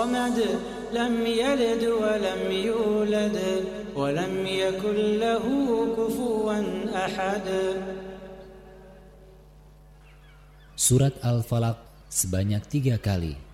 الصمد لم يلد ولم يولد ولم يكن له كفوا أحد. Surat Al-Falaq sebanyak 3 kali.